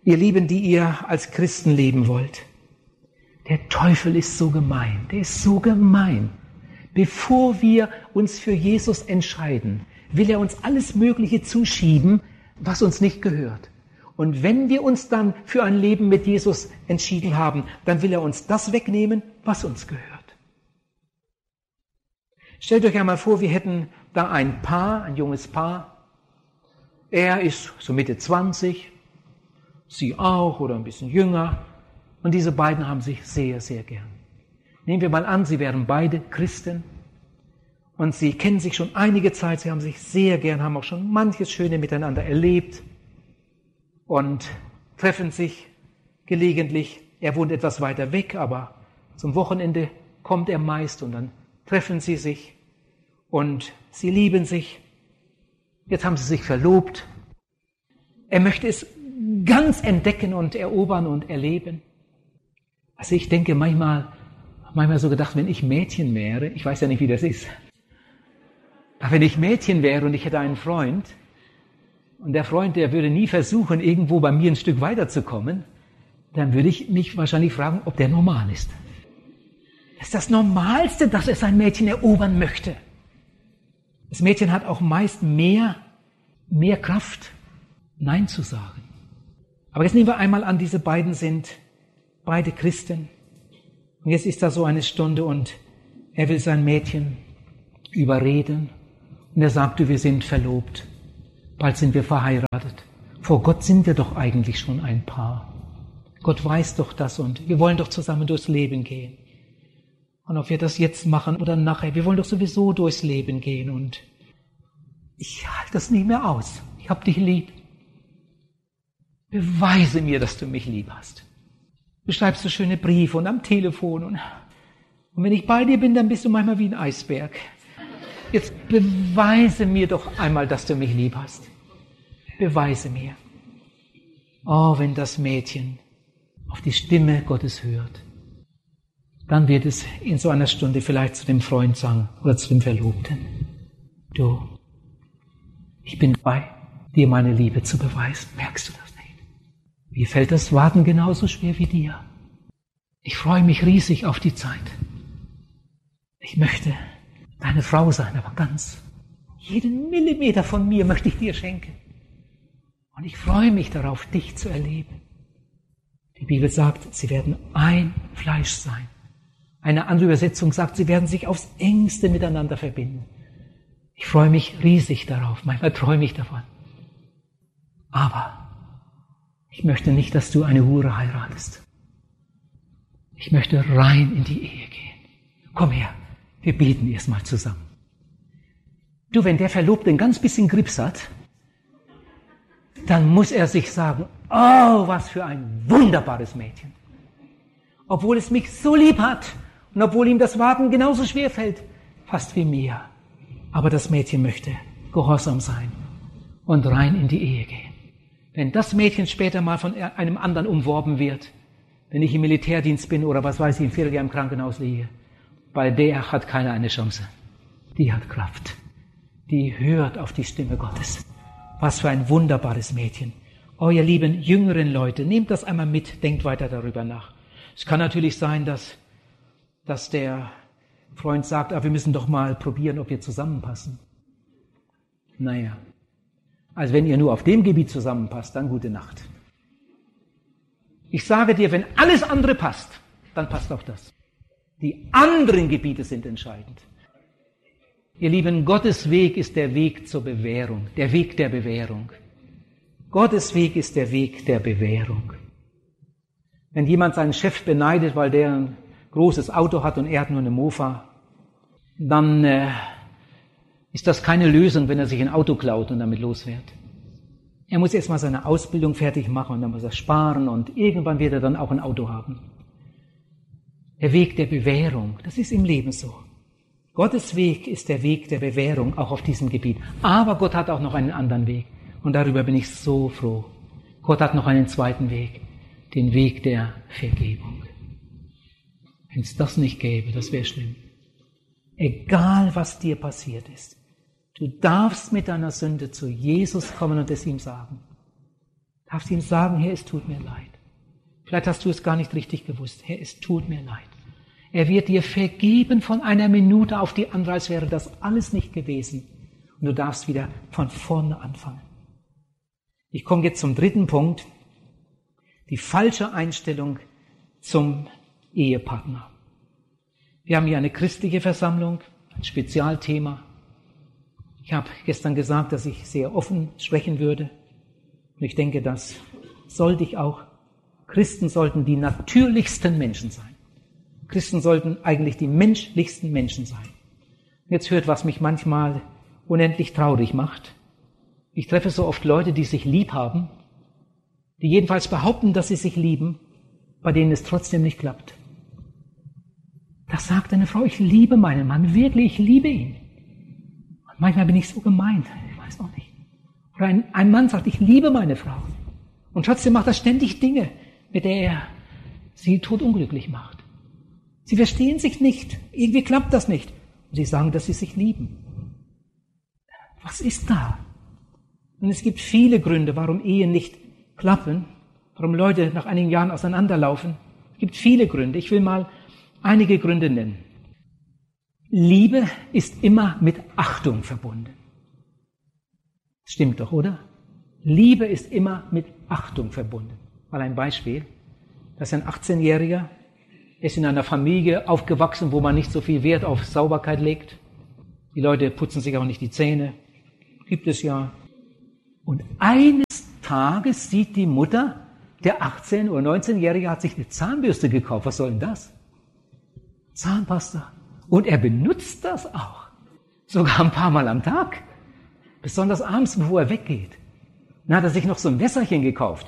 Ihr Lieben, die ihr als Christen leben wollt, der Teufel ist so gemein, der ist so gemein. Bevor wir uns für Jesus entscheiden, will er uns alles Mögliche zuschieben, was uns nicht gehört. Und wenn wir uns dann für ein Leben mit Jesus entschieden haben, dann will er uns das wegnehmen, was uns gehört. Stellt euch einmal vor, wir hätten da ein Paar, ein junges Paar. Er ist so Mitte 20, sie auch oder ein bisschen jünger. Und diese beiden haben sich sehr, sehr gern. Nehmen wir mal an, sie wären beide Christen und sie kennen sich schon einige Zeit, sie haben sich sehr gern, haben auch schon manches Schöne miteinander erlebt und treffen sich gelegentlich. Er wohnt etwas weiter weg, aber zum Wochenende kommt er meist und dann treffen sie sich und sie lieben sich. Jetzt haben sie sich verlobt. Er möchte es ganz entdecken und erobern und erleben. Also ich denke manchmal so gedacht, wenn ich Mädchen wäre, ich weiß ja nicht, wie das ist, aber wenn ich Mädchen wäre und ich hätte einen Freund und der Freund, der würde nie versuchen, irgendwo bei mir ein Stück weiterzukommen, dann würde ich mich wahrscheinlich fragen, ob der normal ist. Das ist das Normalste, dass er sein Mädchen erobern möchte. Das Mädchen hat auch meist mehr Kraft, Nein zu sagen. Aber jetzt nehmen wir einmal an, diese beiden sind beide Christen. Und jetzt ist da so eine Stunde und er will sein Mädchen überreden. Und er sagt, wir sind verlobt. Bald sind wir verheiratet. Vor Gott sind wir doch eigentlich schon ein Paar. Gott weiß doch das und wir wollen doch zusammen durchs Leben gehen. Und ob wir das jetzt machen oder nachher, wir wollen doch sowieso durchs Leben gehen und ich halte das nicht mehr aus. Ich hab dich lieb. Beweise mir, dass du mich lieb hast. Du schreibst so schöne Briefe und am Telefon und wenn ich bei dir bin, dann bist du manchmal wie ein Eisberg. Jetzt beweise mir doch einmal, dass du mich lieb hast. Beweise mir. Oh, wenn das Mädchen auf die Stimme Gottes hört, dann wird es in so einer Stunde vielleicht zu dem Freund sagen oder zu dem Verlobten. Du, ich bin bei dir meine Liebe zu beweisen. Merkst du das nicht? Mir fällt das Warten genauso schwer wie dir. Ich freue mich riesig auf die Zeit. Ich möchte deine Frau sein, aber ganz. Jeden Millimeter von mir möchte ich dir schenken. Und ich freue mich darauf, dich zu erleben. Die Bibel sagt, sie werden ein Fleisch sein. Eine andere Übersetzung sagt, sie werden sich aufs Engste miteinander verbinden. Ich freue mich riesig darauf. Manchmal träume ich davon. Aber ich möchte nicht, dass du eine Hure heiratest. Ich möchte rein in die Ehe gehen. Komm her, wir beten erstmal zusammen. Du, wenn der Verlobte ein ganz bisschen Grips hat, dann muss er sich sagen, oh, was für ein wunderbares Mädchen. Obwohl es mich so lieb hat und obwohl ihm das Warten genauso schwer fällt, fast wie mir. Aber das Mädchen möchte gehorsam sein und rein in die Ehe gehen. Wenn das Mädchen später mal von einem anderen umworben wird, wenn ich im Militärdienst bin oder was weiß ich, im Vierteljahr im Krankenhaus liege, bei der hat keiner eine Chance. Die hat Kraft. Die hört auf die Stimme Gottes. Was für ein wunderbares Mädchen. Oh, ihr lieben jüngeren Leute, nehmt das einmal mit, denkt weiter darüber nach. Es kann natürlich sein, dass der Freund sagt, wir müssen doch mal probieren, ob wir zusammenpassen. Naja, also wenn ihr nur auf dem Gebiet zusammenpasst, dann gute Nacht. Ich sage dir, wenn alles andere passt, dann passt auch das. Die anderen Gebiete sind entscheidend. Ihr Lieben, Gottes Weg ist der Weg zur Bewährung, der Weg der Bewährung. Gottes Weg ist der Weg der Bewährung. Wenn jemand seinen Chef beneidet, weil der ein großes Auto hat und er hat nur eine Mofa, dann ist das keine Lösung, wenn er sich ein Auto klaut und damit losfährt. Er muss erstmal seine Ausbildung fertig machen und dann muss er sparen und irgendwann wird er dann auch ein Auto haben. Der Weg der Bewährung, das ist im Leben so. Gottes Weg ist der Weg der Bewährung, auch auf diesem Gebiet. Aber Gott hat auch noch einen anderen Weg. Und darüber bin ich so froh. Gott hat noch einen zweiten Weg, den Weg der Vergebung. Wenn es das nicht gäbe, das wäre schlimm. Egal, was dir passiert ist, du darfst mit deiner Sünde zu Jesus kommen und es ihm sagen. Darfst ihm sagen, Herr, es tut mir leid. Vielleicht hast du es gar nicht richtig gewusst. Herr, es tut mir leid. Er wird dir vergeben von einer Minute auf die andere, als wäre das alles nicht gewesen. Und du darfst wieder von vorne anfangen. Ich komme jetzt zum dritten Punkt. Die falsche Einstellung zum Ehepartner. Wir haben hier eine christliche Versammlung, ein Spezialthema. Ich habe gestern gesagt, dass ich sehr offen sprechen würde. Und ich denke, das sollte ich auch. Christen sollten die natürlichsten Menschen sein. Christen sollten eigentlich die menschlichsten Menschen sein. Jetzt hört, was mich manchmal unendlich traurig macht. Ich treffe so oft Leute, die sich lieb haben, die jedenfalls behaupten, dass sie sich lieben, bei denen es trotzdem nicht klappt. Da sagt eine Frau, ich liebe meinen Mann, wirklich, ich liebe ihn. Und manchmal bin ich so gemein, ich weiß auch nicht. Oder ein Mann sagt, ich liebe meine Frau. Und trotzdem macht er ständig Dinge, mit der er sie todunglücklich macht. Sie verstehen sich nicht, irgendwie klappt das nicht. Und sie sagen, dass sie sich lieben. Was ist da? Und es gibt viele Gründe, warum Ehen nicht klappen, warum Leute nach einigen Jahren auseinanderlaufen. Es gibt viele Gründe. Ich will mal einige Gründe nennen. Liebe ist immer mit Achtung verbunden. Stimmt doch, oder? Liebe ist immer mit Achtung verbunden. Mal ein Beispiel. Das ist ein 18-Jähriger, ist in einer Familie aufgewachsen, wo man nicht so viel Wert auf Sauberkeit legt. Die Leute putzen sich auch nicht die Zähne. Gibt es ja. Und eines Tages sieht die Mutter, der 18- oder 19-Jährige hat sich eine Zahnbürste gekauft. Was soll denn das? Zahnpasta. Und er benutzt das auch. Sogar ein paar Mal am Tag. Besonders abends, bevor er weggeht. Dann hat er sich noch so ein Wässerchen gekauft.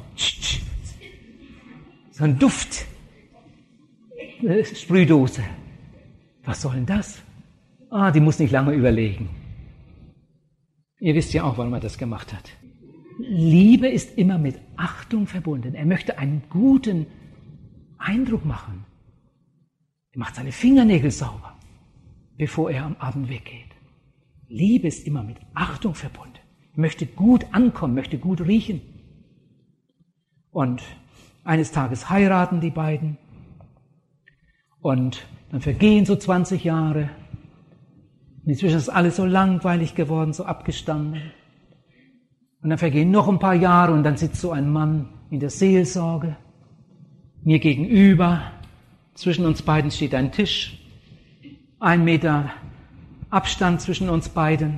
So ein Duft. Sprühdose. Was soll denn das? Die muss nicht lange überlegen. Ihr wisst ja auch, warum er das gemacht hat. Liebe ist immer mit Achtung verbunden. Er möchte einen guten Eindruck machen. Er macht seine Fingernägel sauber, bevor er am Abend weggeht. Liebe ist immer mit Achtung verbunden. Er möchte gut ankommen, möchte gut riechen. Und eines Tages heiraten die beiden. Und dann vergehen so 20 Jahre. Und inzwischen ist alles so langweilig geworden, so abgestanden. Und dann vergehen noch ein paar Jahre und dann sitzt so ein Mann in der Seelsorge, mir gegenüber. Zwischen uns beiden steht ein Tisch, 1 Meter Abstand zwischen uns beiden.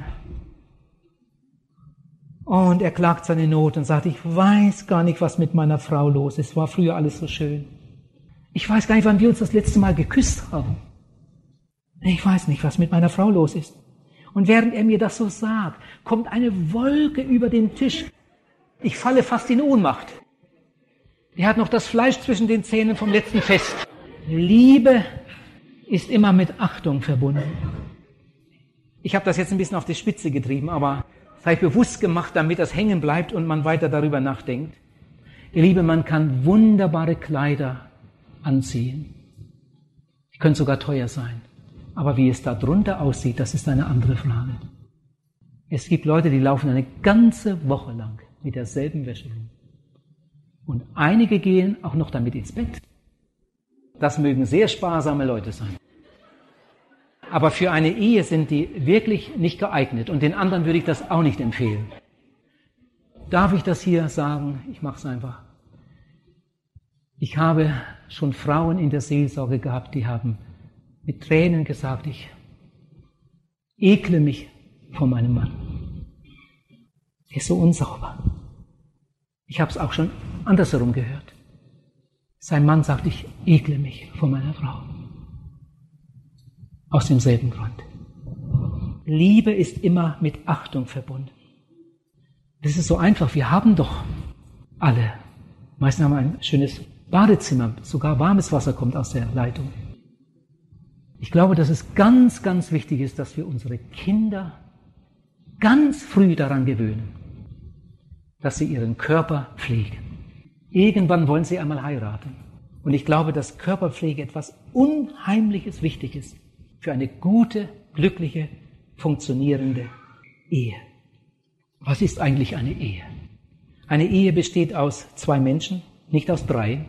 Und er klagt seine Not und sagt, ich weiß gar nicht, was mit meiner Frau los ist. War früher alles so schön. Ich weiß gar nicht, wann wir uns das letzte Mal geküsst haben. Ich weiß nicht, was mit meiner Frau los ist. Und während er mir das so sagt, kommt eine Wolke über den Tisch. Ich falle fast in Ohnmacht. Er hat noch das Fleisch zwischen den Zähnen vom letzten Fest. Liebe ist immer mit Achtung verbunden. Ich habe das jetzt ein bisschen auf die Spitze getrieben, aber das habe ich bewusst gemacht, damit das hängen bleibt und man weiter darüber nachdenkt. Ihr Liebe, man kann wunderbare Kleider anziehen. Die können sogar teuer sein. Aber wie es da drunter aussieht, das ist eine andere Frage. Es gibt Leute, die laufen eine ganze Woche lang mit derselben Wäsche rum. Und einige gehen auch noch damit ins Bett. Das mögen sehr sparsame Leute sein. Aber für eine Ehe sind die wirklich nicht geeignet. Und den anderen würde ich das auch nicht empfehlen. Darf ich das hier sagen? Ich mache es einfach. Ich habe schon Frauen in der Seelsorge gehabt, die haben mit Tränen gesagt, ich ekle mich vor meinem Mann. Er ist so unsauber. Ich habe es auch schon andersherum gehört. Sein Mann sagt, ich ekle mich vor meiner Frau. Aus demselben Grund. Liebe ist immer mit Achtung verbunden. Das ist so einfach. Wir haben doch alle. Meistens haben wir ein schönes Badezimmer. Sogar warmes Wasser kommt aus der Leitung. Ich glaube, dass es ganz, ganz wichtig ist, dass wir unsere Kinder ganz früh daran gewöhnen, dass sie ihren Körper pflegen. Irgendwann wollen sie einmal heiraten. Und ich glaube, dass Körperpflege etwas Unheimliches wichtig ist für eine gute, glückliche, funktionierende Ehe. Was ist eigentlich eine Ehe? Eine Ehe besteht aus 2 Menschen, nicht aus 3,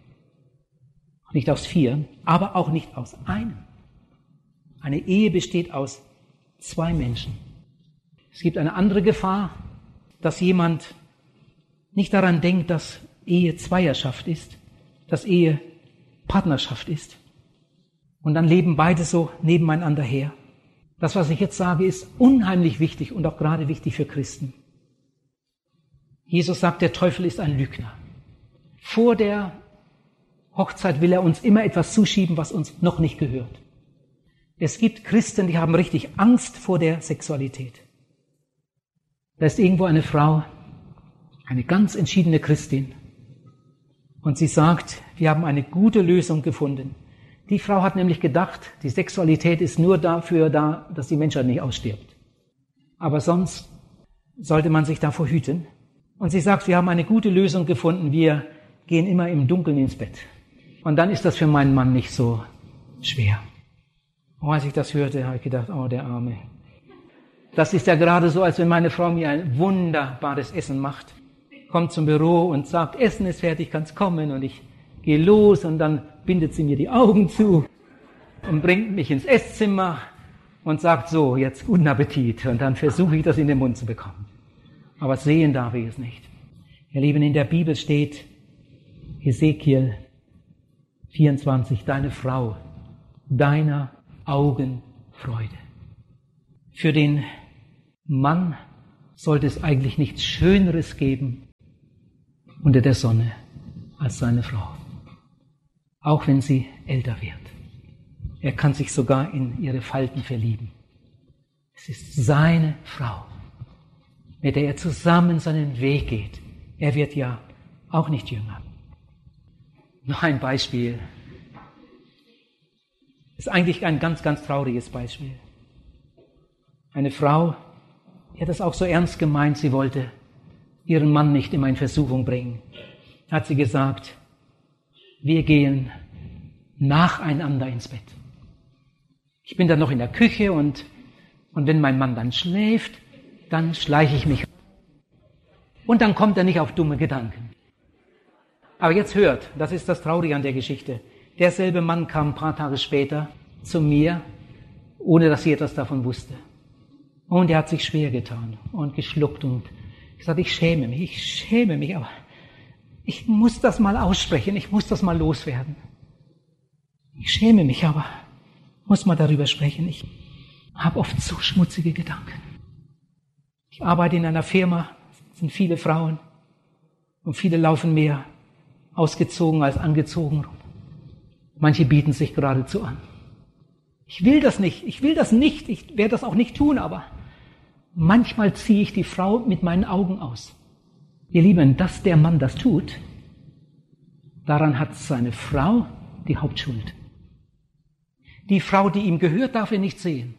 nicht aus 4, aber auch nicht aus einem. Eine Ehe besteht aus 2 Menschen. Es gibt eine andere Gefahr, dass jemand nicht daran denkt, dass Ehe Zweierschaft ist, dass Ehe Partnerschaft ist. Und dann leben beide so nebeneinander her. Das, was ich jetzt sage, ist unheimlich wichtig und auch gerade wichtig für Christen. Jesus sagt, der Teufel ist ein Lügner. Vor der Hochzeit will er uns immer etwas zuschieben, was uns noch nicht gehört. Es gibt Christen, die haben richtig Angst vor der Sexualität. Da ist irgendwo eine Frau, eine ganz entschiedene Christin, und sie sagt, wir haben eine gute Lösung gefunden. Die Frau hat nämlich gedacht, die Sexualität ist nur dafür da, dass die Menschheit nicht ausstirbt. Aber sonst sollte man sich davor hüten. Und sie sagt, wir haben eine gute Lösung gefunden, wir gehen immer im Dunkeln ins Bett. Und dann ist das für meinen Mann nicht so schwer. Und als ich das hörte, habe ich gedacht, oh, der Arme. Das ist ja gerade so, als wenn meine Frau mir ein wunderbares Essen macht, kommt zum Büro und sagt, Essen ist fertig, kannst kommen. Und ich gehe los und dann bindet sie mir die Augen zu und bringt mich ins Esszimmer und sagt so, jetzt guten Appetit. Und dann versuche ich das in den Mund zu bekommen. Aber sehen darf ich es nicht. Ihr Lieben, in der Bibel steht, Hesekiel 24, deine Frau, deiner Augen Freude. Für den Mann sollte es eigentlich nichts Schöneres geben unter der Sonne als seine Frau. Auch wenn sie älter wird. Er kann sich sogar in ihre Falten verlieben. Es ist seine Frau, mit der er zusammen seinen Weg geht. Er wird ja auch nicht jünger. Noch ein Beispiel. Ist eigentlich ein ganz, ganz trauriges Beispiel. Eine Frau, die hat es auch so ernst gemeint, sie wollte ihren Mann nicht immer in Versuchung bringen. Hat sie gesagt, wir gehen nacheinander ins Bett. Ich bin dann noch in der Küche und wenn mein Mann dann schläft, dann schleiche ich mich. Und dann kommt er nicht auf dumme Gedanken. Aber jetzt hört, das ist das Traurige an der Geschichte. Derselbe Mann kam ein paar Tage später zu mir, ohne dass sie etwas davon wusste. Und er hat sich schwer getan und geschluckt und gesagt, ich schäme mich, aber ich muss das mal aussprechen, ich muss das mal loswerden. Ich schäme mich, aber muss mal darüber sprechen. Ich habe oft so schmutzige Gedanken. Ich arbeite in einer Firma, es sind viele Frauen und viele laufen mehr ausgezogen als angezogen rum. Manche bieten sich geradezu an. Ich will das nicht, ich werde das auch nicht tun, aber manchmal ziehe ich die Frau mit meinen Augen aus. Ihr Lieben, dass der Mann das tut, daran hat seine Frau die Hauptschuld. Die Frau, die ihm gehört, darf er nicht sehen.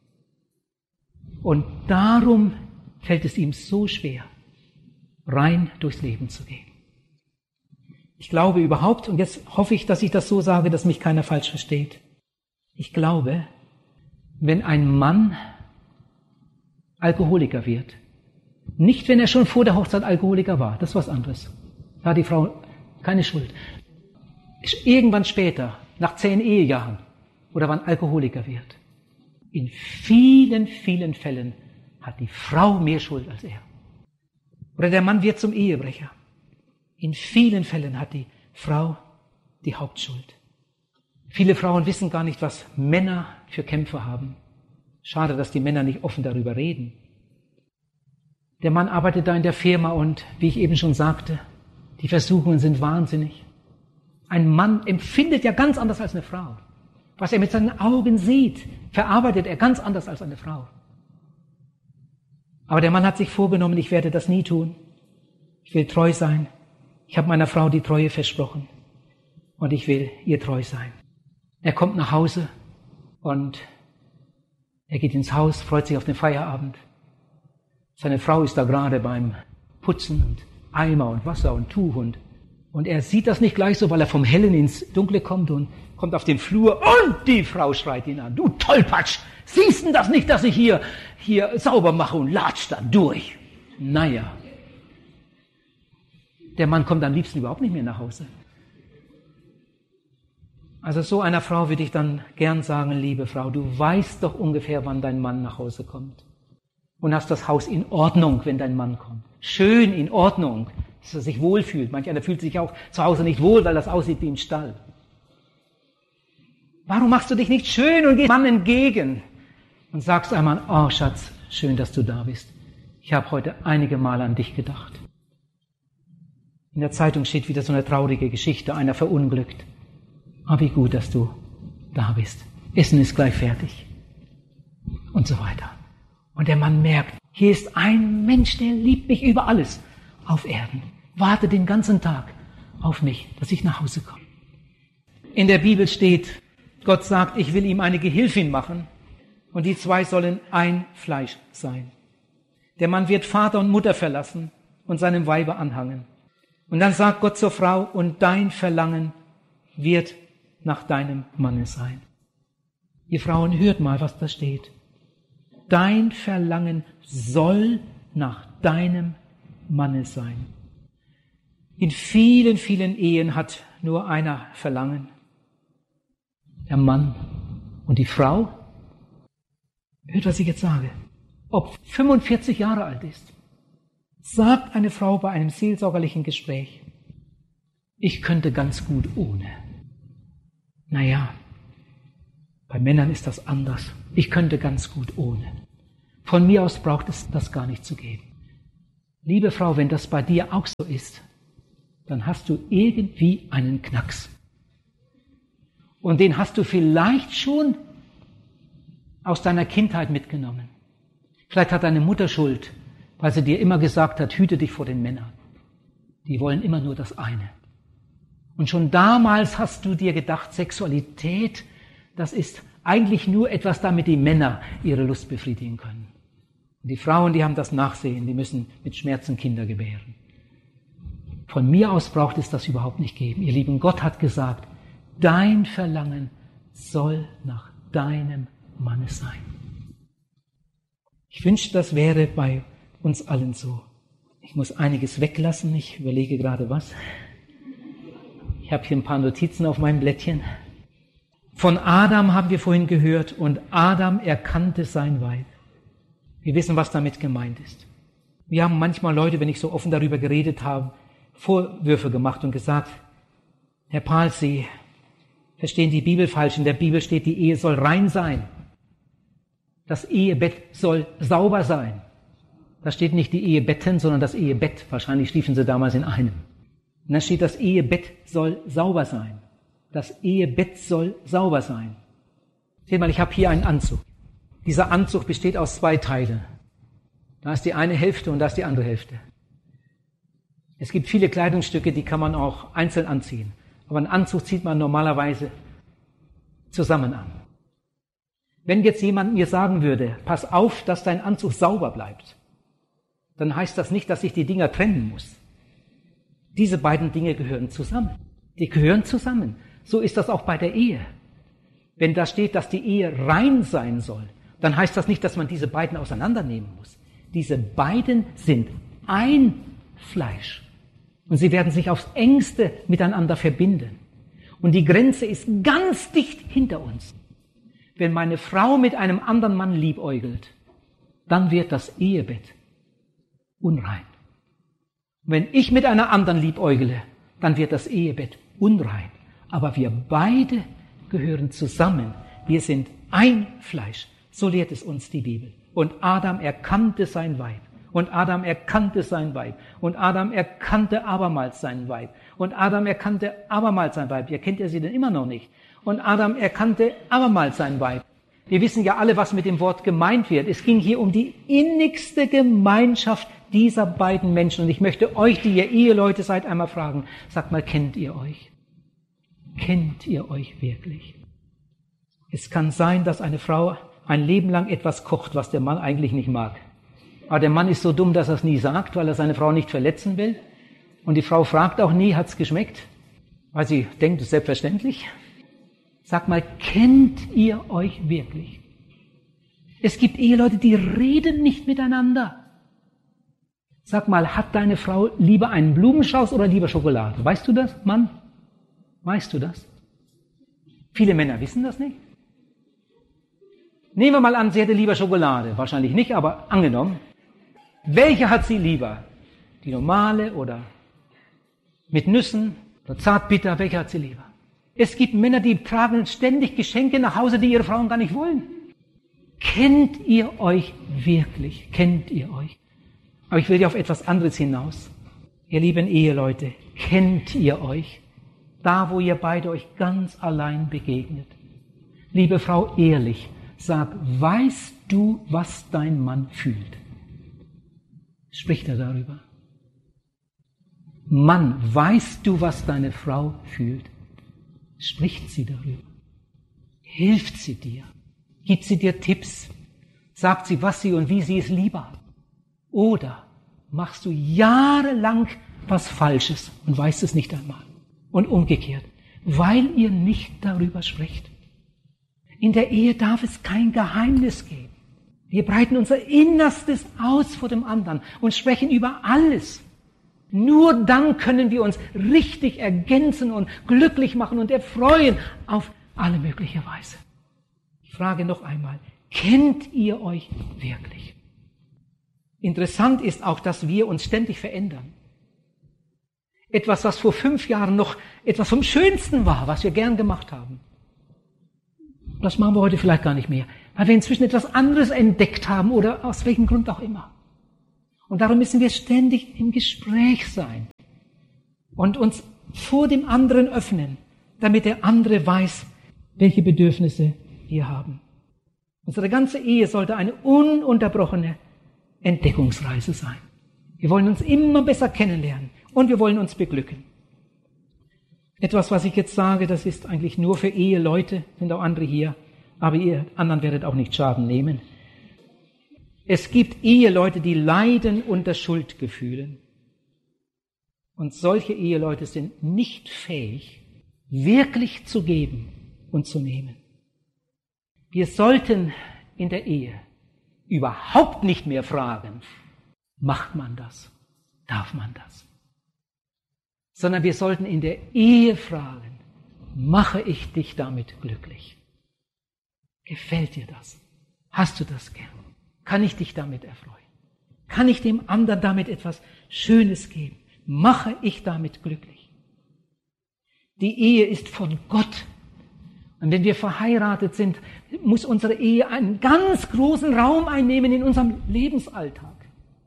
Und darum fällt es ihm so schwer, rein durchs Leben zu gehen. Ich glaube überhaupt, und jetzt hoffe ich, dass ich das so sage, dass mich keiner falsch versteht. Ich glaube, wenn ein Mann Alkoholiker wird, nicht wenn er schon vor der Hochzeit Alkoholiker war, das ist was anderes. Da hat die Frau keine Schuld. Irgendwann später, nach 10 Ehejahren, oder wann Alkoholiker wird, in vielen, vielen Fällen hat die Frau mehr Schuld als er. Oder der Mann wird zum Ehebrecher. In vielen Fällen hat die Frau die Hauptschuld. Viele Frauen wissen gar nicht, was Männer für Kämpfe haben. Schade, dass die Männer nicht offen darüber reden. Der Mann arbeitet da in der Firma und, wie ich eben schon sagte, die Versuchungen sind wahnsinnig. Ein Mann empfindet ja ganz anders als eine Frau. Was er mit seinen Augen sieht, verarbeitet er ganz anders als eine Frau. Aber der Mann hat sich vorgenommen, ich werde das nie tun. Ich will treu sein. Ich habe meiner Frau die Treue versprochen. Und ich will ihr treu sein. Er kommt nach Hause und er geht ins Haus, freut sich auf den Feierabend. Seine Frau ist da gerade beim Putzen und Eimer und Wasser und Tuch und er sieht das nicht gleich so, weil er vom Hellen ins Dunkle kommt und kommt auf den Flur und die Frau schreit ihn an. Du Tollpatsch, siehst du das nicht, dass ich hier sauber mache und latscht dann durch? Naja, Der Mann kommt am liebsten überhaupt nicht mehr nach Hause. Also so einer Frau würde ich dann gern sagen, liebe Frau, du weißt doch ungefähr, wann dein Mann nach Hause kommt. Und hast das Haus in Ordnung, wenn dein Mann kommt. Schön in Ordnung, dass er sich wohlfühlt. Manch einer fühlt sich auch zu Hause nicht wohl, weil das aussieht wie ein Stall. Warum machst du dich nicht schön und gehst dem Mann entgegen und sagst einmal, oh Schatz, schön, dass du da bist. Ich habe heute einige Male an dich gedacht. In der Zeitung steht wieder so eine traurige Geschichte, einer verunglückt. Aber wie gut, dass du da bist. Essen ist gleich fertig. Und so weiter. Und der Mann merkt, hier ist ein Mensch, der liebt mich über alles auf Erden. Wartet den ganzen Tag auf mich, dass ich nach Hause komme. In der Bibel steht, Gott sagt, ich will ihm eine Gehilfin machen und die zwei sollen ein Fleisch sein. Der Mann wird Vater und Mutter verlassen und seinem Weibe anhangen. Und dann sagt Gott zur Frau, und dein Verlangen wird nach deinem Manne sein. Ihr Frauen, hört mal, was da steht. Dein Verlangen soll nach deinem Manne sein. In vielen, vielen Ehen hat nur einer Verlangen. Der Mann und die Frau. Hört, was ich jetzt sage. Ob 45 Jahre alt ist, sagt eine Frau bei einem seelsorgerlichen Gespräch, ich könnte ganz gut ohne. Naja, bei Männern ist das anders. Ich könnte ganz gut ohne. Von mir aus braucht es das gar nicht zu geben. Liebe Frau, wenn das bei dir auch so ist, dann hast du irgendwie einen Knacks. Und den hast du vielleicht schon aus deiner Kindheit mitgenommen. Vielleicht hat deine Mutter Schuld, weil sie dir immer gesagt hat, hüte dich vor den Männern. Die wollen immer nur das eine. Und schon damals hast du dir gedacht, Sexualität, das ist eigentlich nur etwas, damit die Männer ihre Lust befriedigen können. Und die Frauen, die haben das Nachsehen, die müssen mit Schmerzen Kinder gebären. Von mir aus braucht es das überhaupt nicht geben. Ihr Lieben, Gott hat gesagt, dein Verlangen soll nach deinem Manne sein. Ich wünschte, das wäre bei uns allen so. Ich muss einiges weglassen, ich überlege gerade was. Ich habe hier ein paar Notizen auf meinem Blättchen. Von Adam haben wir vorhin gehört, und Adam erkannte sein Weib. Wir wissen, was damit gemeint ist. Wir haben manchmal Leute, wenn ich so offen darüber geredet habe, Vorwürfe gemacht und gesagt, Herr Pahl, Sie verstehen die Bibel falsch. In der Bibel steht, die Ehe soll rein sein. Das Ehebett soll sauber sein. Da steht nicht die Ehebetten, sondern das Ehebett. Wahrscheinlich schliefen sie damals in einem. Und dann steht, das Ehebett soll sauber sein. Das Ehebett soll sauber sein. Seht mal, ich habe hier einen Anzug. Dieser Anzug besteht aus zwei Teilen. Da ist die eine Hälfte und da ist die andere Hälfte. Es gibt viele Kleidungsstücke, die kann man auch einzeln anziehen. Aber einen Anzug zieht man normalerweise zusammen an. Wenn jetzt jemand mir sagen würde, pass auf, dass dein Anzug sauber bleibt, dann heißt das nicht, dass ich die Dinger trennen muss. Diese beiden Dinge gehören zusammen. Die gehören zusammen. So ist das auch bei der Ehe. Wenn da steht, dass die Ehe rein sein soll, dann heißt das nicht, dass man diese beiden auseinandernehmen muss. Diese beiden sind ein Fleisch. Und sie werden sich aufs Engste miteinander verbinden. Und die Grenze ist ganz dicht hinter uns. Wenn meine Frau mit einem anderen Mann liebäugelt, dann wird das Ehebett unrein. Wenn ich mit einer anderen liebäugle, dann wird das Ehebett unrein. Aber wir beide gehören zusammen. Wir sind ein Fleisch. So lehrt es uns die Bibel. Und Adam erkannte sein Weib. Und Adam erkannte sein Weib. Und Adam erkannte abermals sein Weib. Und Adam erkannte abermals sein Weib. Ihr kennt ja sie denn immer noch nicht. Und Adam erkannte abermals sein Weib. Wir wissen ja alle, was mit dem Wort gemeint wird. Es ging hier um die innigste Gemeinschaft dieser beiden Menschen. Und ich möchte euch, die ihr Eheleute seid, einmal fragen, sagt mal, kennt ihr euch? Kennt ihr euch wirklich? Es kann sein, dass eine Frau ein Leben lang etwas kocht, was der Mann eigentlich nicht mag. Aber der Mann ist so dumm, dass er es nie sagt, weil er seine Frau nicht verletzen will. Und die Frau fragt auch nie, hat's geschmeckt? Weil sie denkt, es ist selbstverständlich. Sag mal, kennt ihr euch wirklich? Es gibt Eheleute, die reden nicht miteinander. Sag mal, hat deine Frau lieber einen Blumenstrauß oder lieber Schokolade? Weißt du das, Mann? Weißt du das? Viele Männer wissen das nicht. Nehmen wir mal an, sie hätte lieber Schokolade. Wahrscheinlich nicht, aber angenommen. Welche hat sie lieber? Die normale oder mit Nüssen oder Zartbitter? Welche hat sie lieber? Es gibt Männer, die tragen ständig Geschenke nach Hause, die ihre Frauen gar nicht wollen. Kennt ihr euch wirklich? Kennt ihr euch? Aber ich will ja auf etwas anderes hinaus. Ihr lieben Eheleute, kennt ihr euch? Da, wo ihr beide euch ganz allein begegnet. Liebe Frau, ehrlich, sag, weißt du, was dein Mann fühlt? Spricht er darüber? Mann, weißt du, was deine Frau fühlt? Spricht sie darüber? Hilft sie dir? Gibt sie dir Tipps? Sagt sie, was sie und wie sie es lieber hat? Oder machst du jahrelang was Falsches und weißt es nicht einmal? Und umgekehrt, weil ihr nicht darüber sprecht. In der Ehe darf es kein Geheimnis geben. Wir breiten unser Innerstes aus vor dem anderen und sprechen über alles. Nur dann können wir uns richtig ergänzen und glücklich machen und erfreuen auf alle mögliche Weise. Ich frage noch einmal, kennt ihr euch wirklich? Interessant ist auch, dass wir uns ständig verändern. Etwas, was vor 5 Jahren noch etwas vom Schönsten war, was wir gern gemacht haben. Das machen wir heute vielleicht gar nicht mehr, weil wir inzwischen etwas anderes entdeckt haben oder aus welchem Grund auch immer. Und darum müssen wir ständig im Gespräch sein und uns vor dem anderen öffnen, damit der andere weiß, welche Bedürfnisse wir haben. Unsere ganze Ehe sollte eine ununterbrochene Entdeckungsreise sein. Wir wollen uns immer besser kennenlernen und wir wollen uns beglücken. Etwas, was ich jetzt sage, das ist eigentlich nur für Eheleute, sind auch andere hier, aber ihr anderen werdet auch nicht Schaden nehmen. Es gibt Eheleute, die leiden unter Schuldgefühlen. Und solche Eheleute sind nicht fähig, wirklich zu geben und zu nehmen. Wir sollten in der Ehe überhaupt nicht mehr fragen, macht man das? Darf man das? Sondern wir sollten in der Ehe fragen, mache ich dich damit glücklich? Gefällt dir das? Hast du das gern? Kann ich dich damit erfreuen? Kann ich dem anderen damit etwas Schönes geben? Mache ich damit glücklich? Die Ehe ist von Gott. Und wenn wir verheiratet sind, muss unsere Ehe einen ganz großen Raum einnehmen in unserem Lebensalltag.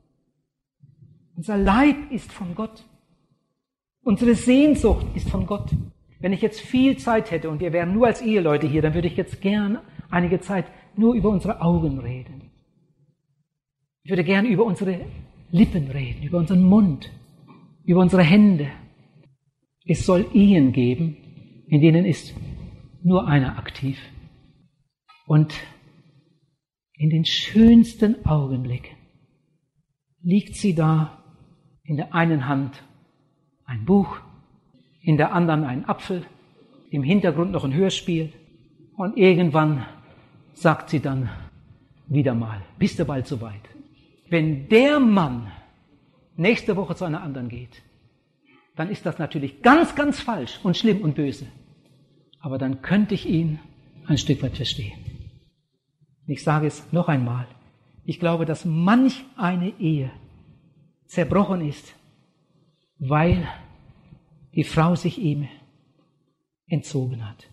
Unser Leib ist von Gott. Unsere Sehnsucht ist von Gott. Wenn ich jetzt viel Zeit hätte und wir wären nur als Eheleute hier, dann würde ich jetzt gern einige Zeit nur über unsere Augen reden. Ich würde gern über unsere Lippen reden, über unseren Mund, über unsere Hände. Es soll Ehen geben, in denen ist nur einer aktiv. Und in den schönsten Augenblicken liegt sie da, in der einen Hand ein Buch, in der anderen ein Apfel, im Hintergrund noch ein Hörspiel und irgendwann sagt sie dann wieder mal, bist du bald soweit? Wenn der Mann nächste Woche zu einer anderen geht, dann ist das natürlich ganz, ganz falsch und schlimm und böse. Aber dann könnte ich ihn ein Stück weit verstehen. Ich sage es noch einmal. Ich glaube, dass manch eine Ehe zerbrochen ist, weil die Frau sich ihm entzogen hat.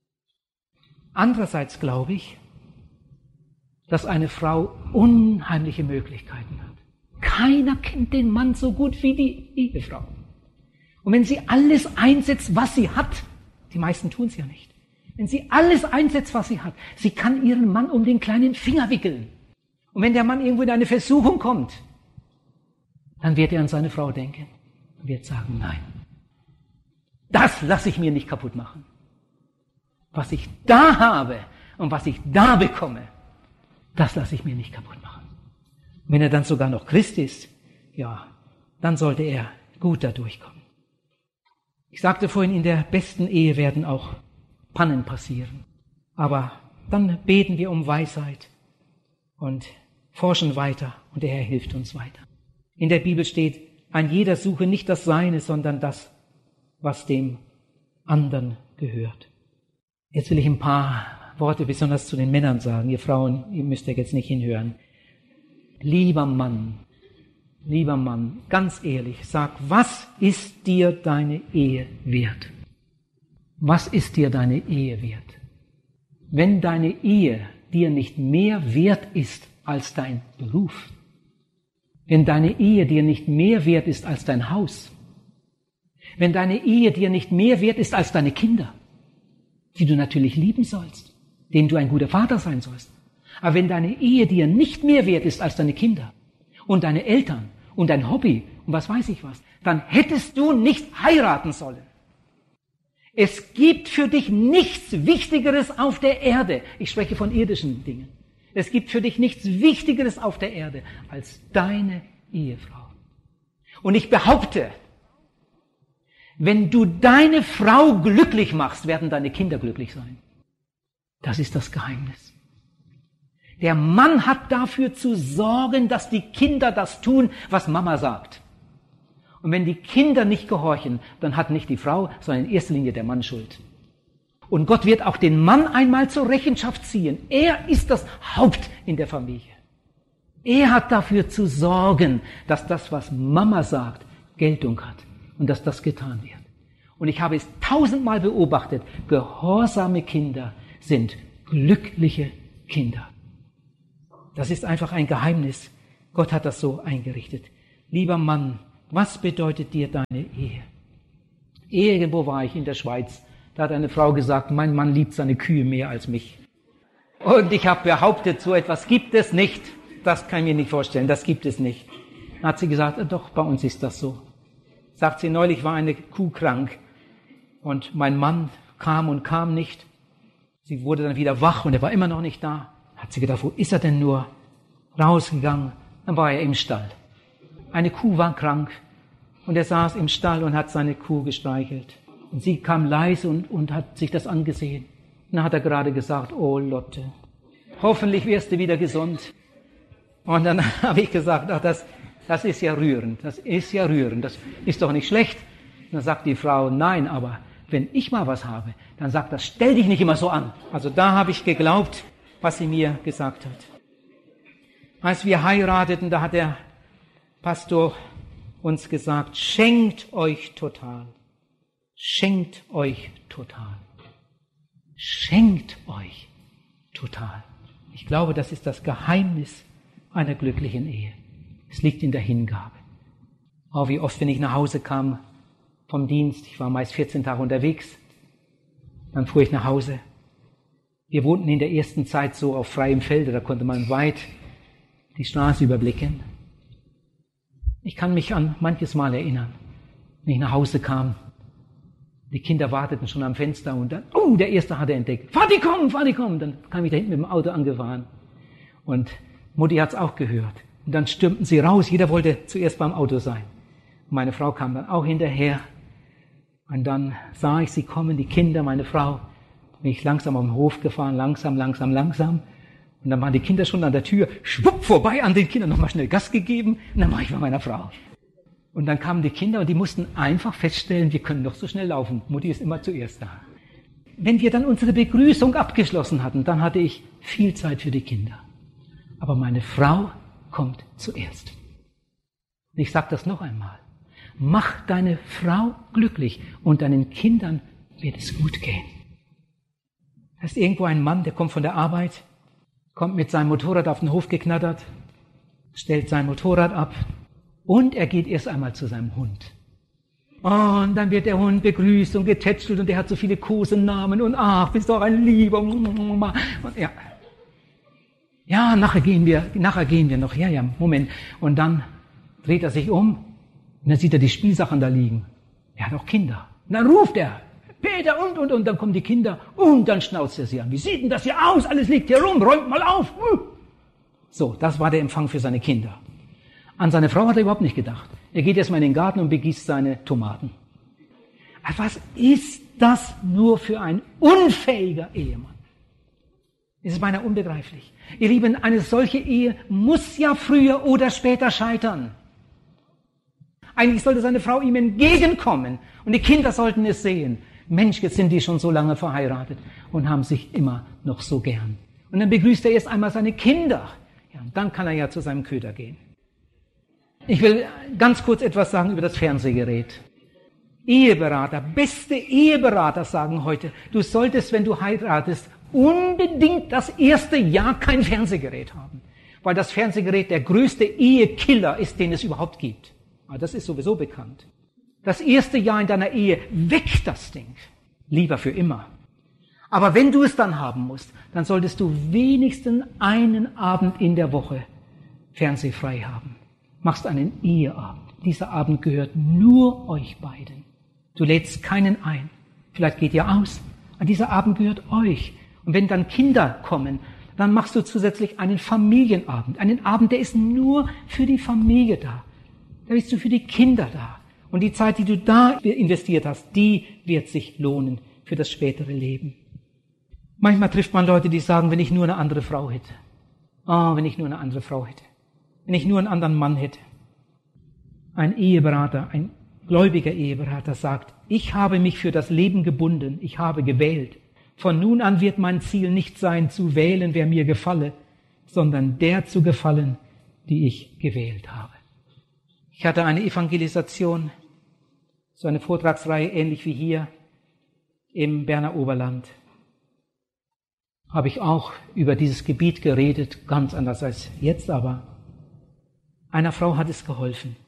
Andererseits glaube ich, dass eine Frau unheimliche Möglichkeiten hat. Keiner kennt den Mann so gut wie die Ehefrau. Und wenn sie alles einsetzt, was sie hat, die meisten tun es ja nicht, wenn sie alles einsetzt, was sie hat, sie kann ihren Mann um den kleinen Finger wickeln. Und wenn der Mann irgendwo in eine Versuchung kommt, dann wird er an seine Frau denken und wird sagen, nein, das lasse ich mir nicht kaputt machen. Was ich da habe und was ich da bekomme, das lasse ich mir nicht kaputt machen. Und wenn er dann sogar noch Christ ist, ja, dann sollte er gut da durchkommen. Ich sagte vorhin, in der besten Ehe werden auch Pannen passieren. Aber dann beten wir um Weisheit und forschen weiter und der Herr hilft uns weiter. In der Bibel steht, ein jeder suche nicht das Seine, sondern das, was dem anderen gehört. Jetzt will ich ein paar Worte besonders zu den Männern sagen. Ihr Frauen, ihr müsst ja jetzt nicht hinhören. Lieber Mann, ganz ehrlich, sag, was ist dir deine Ehe wert? Was ist dir deine Ehe wert? Wenn deine Ehe dir nicht mehr wert ist als dein Beruf, wenn deine Ehe dir nicht mehr wert ist als dein Haus, wenn deine Ehe dir nicht mehr wert ist als deine Kinder, die du natürlich lieben sollst, denen du ein guter Vater sein sollst, aber wenn deine Ehe dir nicht mehr wert ist als deine Kinder und deine Eltern und dein Hobby und was weiß ich was, dann hättest du nicht heiraten sollen. Es gibt für dich nichts Wichtigeres auf der Erde. Ich spreche von irdischen Dingen. Es gibt für dich nichts Wichtigeres auf der Erde als deine Ehefrau. Und ich behaupte, wenn du deine Frau glücklich machst, werden deine Kinder glücklich sein. Das ist das Geheimnis. Der Mann hat dafür zu sorgen, dass die Kinder das tun, was Mama sagt. Und wenn die Kinder nicht gehorchen, dann hat nicht die Frau, sondern in erster Linie der Mann Schuld. Und Gott wird auch den Mann einmal zur Rechenschaft ziehen. Er ist das Haupt in der Familie. Er hat dafür zu sorgen, dass das, was Mama sagt, Geltung hat und dass das getan wird. Und ich habe es 1000-mal beobachtet, gehorsame Kinder sind glückliche Kinder. Das ist einfach ein Geheimnis. Gott hat das so eingerichtet. Lieber Mann, was bedeutet dir deine Ehe? Irgendwo war ich in der Schweiz. Da hat eine Frau gesagt, mein Mann liebt seine Kühe mehr als mich. Und ich habe behauptet, so etwas gibt es nicht. Das kann ich mir nicht vorstellen, das gibt es nicht. Dann hat sie gesagt, doch, bei uns ist das so. Sagt sie, neulich war eine Kuh krank und mein Mann kam und kam nicht. Sie wurde dann wieder wach und er war immer noch nicht da. Hat sie gedacht, wo ist er denn nur? Rausgegangen, dann war er im Stall. Eine Kuh war krank und er saß im Stall und hat seine Kuh gestreichelt. Und sie kam leise und hat sich das angesehen. Und dann hat er gerade gesagt, oh Lotte, hoffentlich wirst du wieder gesund. Und dann habe ich gesagt, ach, das ist ja rührend, das ist doch nicht schlecht. Und dann sagt die Frau, nein, aber wenn ich mal was habe, dann sagt das, stell dich nicht immer so an. Also da habe ich geglaubt, was sie mir gesagt hat. Als wir heirateten, da hat der Pastor uns gesagt, schenkt euch total. Schenkt euch total. Schenkt euch total. Ich glaube, das ist das Geheimnis einer glücklichen Ehe. Es liegt in der Hingabe. Oh, wie oft, wenn ich nach Hause kam vom Dienst, ich war meist 14 Tage unterwegs, dann fuhr ich nach Hause. Wir wohnten in der ersten Zeit so auf freiem Felde, da konnte man weit die Straße überblicken. Ich kann mich an manches Mal erinnern, wenn ich nach Hause kam. Die Kinder warteten schon am Fenster und dann, der Erste hatte entdeckt. Vati, komm! Dann kam ich da hinten mit dem Auto angefahren. Und Mutti hat's auch gehört. Und dann stürmten sie raus. Jeder wollte zuerst beim Auto sein. Und meine Frau kam dann auch hinterher. Und dann sah ich sie kommen, die Kinder, meine Frau. Bin ich langsam am Hof gefahren, langsam. Und dann waren die Kinder schon an der Tür, schwupp, vorbei an den Kindern, nochmal schnell Gas gegeben. Und dann war ich bei meiner Frau. Und dann kamen die Kinder und die mussten einfach feststellen, wir können doch so schnell laufen. Mutti ist immer zuerst da. Wenn wir dann unsere Begrüßung abgeschlossen hatten, dann hatte ich viel Zeit für die Kinder. Aber meine Frau kommt zuerst. Und ich sage das noch einmal. Mach deine Frau glücklich und deinen Kindern wird es gut gehen. Da ist irgendwo ein Mann, der kommt von der Arbeit, kommt mit seinem Motorrad auf den Hof geknattert, stellt sein Motorrad ab und er geht erst einmal zu seinem Hund. Und dann wird der Hund begrüßt und getätschelt und er hat so viele Kosenamen und ach, bist doch ein Lieber. Und ja, nachher gehen wir noch. Ja, Moment. Und dann dreht er sich um und dann sieht er die Spielsachen da liegen. Er hat auch Kinder. Und dann ruft er, Peter und dann kommen die Kinder und dann schnauzt er sie an. Wie sieht denn das hier aus? Alles liegt hier rum, räumt mal auf. So, das war der Empfang für seine Kinder. An seine Frau hat er überhaupt nicht gedacht. Er geht erstmal in den Garten und begießt seine Tomaten. Was ist das nur für ein unfähiger Ehemann? Es ist beinahe unbegreiflich. Ihr Lieben, eine solche Ehe muss ja früher oder später scheitern. Eigentlich sollte seine Frau ihm entgegenkommen und die Kinder sollten es sehen. Mensch, jetzt sind die schon so lange verheiratet und haben sich immer noch so gern. Und dann begrüßt er erst einmal seine Kinder. Ja, und dann kann er ja zu seinem Köder gehen. Ich will ganz kurz etwas sagen über das Fernsehgerät. Eheberater, beste Eheberater sagen heute, du solltest, wenn du heiratest, unbedingt das erste Jahr kein Fernsehgerät haben. Weil das Fernsehgerät der größte Ehekiller ist, den es überhaupt gibt. Aber das ist sowieso bekannt. Das erste Jahr in deiner Ehe, weg das Ding. Lieber für immer. Aber wenn du es dann haben musst, dann solltest du wenigstens einen Abend in der Woche fernsehfrei haben. Machst einen Eheabend. Dieser Abend gehört nur euch beiden. Du lädst keinen ein. Vielleicht geht ihr aus. Aber dieser Abend gehört euch. Und wenn dann Kinder kommen, dann machst du zusätzlich einen Familienabend. Einen Abend, der ist nur für die Familie da. Da bist du für die Kinder da. Und die Zeit, die du da investiert hast, die wird sich lohnen für das spätere Leben. Manchmal trifft man Leute, die sagen, wenn ich nur eine andere Frau hätte. Wenn ich nur eine andere Frau hätte. Wenn ich nur einen anderen Mann hätte. Ein Eheberater, ein gläubiger Eheberater sagt, ich habe mich für das Leben gebunden, ich habe gewählt. Von nun an wird mein Ziel nicht sein, zu wählen, wer mir gefalle, sondern der zu gefallen, die ich gewählt habe. Ich hatte eine Evangelisation, so eine Vortragsreihe ähnlich wie hier im Berner Oberland. Habe ich auch über dieses Gebiet geredet, ganz anders als jetzt aber. Einer Frau hat es geholfen.